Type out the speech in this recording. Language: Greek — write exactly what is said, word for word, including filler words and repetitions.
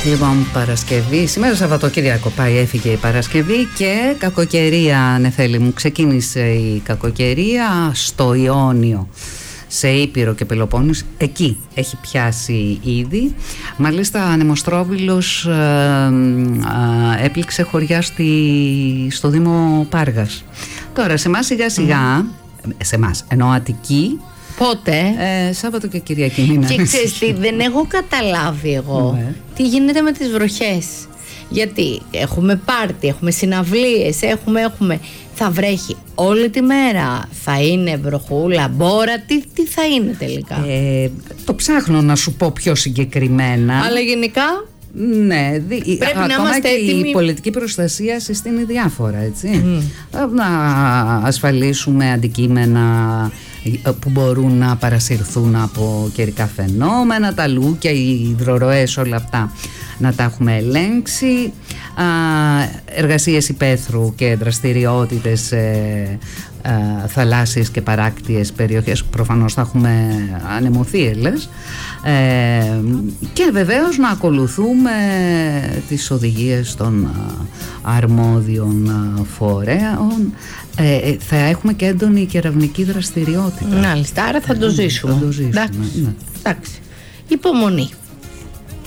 Λοιπόν, Παρασκευή, σήμερα Σαββατοκύριακο πάει, έφυγε η Παρασκευή και κακοκαιρία, Νεφέλη μου. Ξεκίνησε η κακοκαιρία στο Ιόνιο, σε Ήπειρο και Πελοπόννησο. Εκεί έχει πιάσει ήδη. Μάλιστα ανεμοστρόβιλος ε, ε, έπληξε χωριά στη, στο Δήμο Πάργας. Τώρα σε εμάς σιγά σιγά, mm. σε εμάς εννοώ Αττική. Πότε? Ε, Σάββατο και Κυριακή μήνα. Και ξέρεις τι, δεν έχω καταλάβει εγώ ναι. τι γίνεται με τις βροχές. Γιατί έχουμε πάρτι, έχουμε συναυλίες, έχουμε, έχουμε. Θα βρέχει όλη τη μέρα, θα είναι βροχούλα, μπόρα, τι, τι θα είναι τελικά? Ε, το ψάχνω να σου πω πιο συγκεκριμένα. Αλλά γενικά... Ναι, δι... πρέπει ακόμα να είμαστε και έτοιμοι. Η πολιτική προστασία συστήνει διάφορα, έτσι. Mm. Να ασφαλίσουμε αντικείμενα που μπορούν να παρασυρθούν από καιρικά φαινόμενα, τα λούκια, οι υδροροές, όλα αυτά να τα έχουμε ελέγξει. Α, εργασίες υπαίθρου και δραστηριότητες σε α, θαλάσσιες και παράκτιες περιοχές, προφανώς θα έχουμε ανεμοθύελες, ε, και βεβαίως να ακολουθούμε τις οδηγίες των α, αρμόδιων α, φορέων. Ε, θα έχουμε και έντονη κεραυνική δραστηριότητα. Μάλιστα, άρα θα το ζήσουμε. Θα το ζήσουμε, Εντάξει. ναι. Εντάξει. Υπομονή.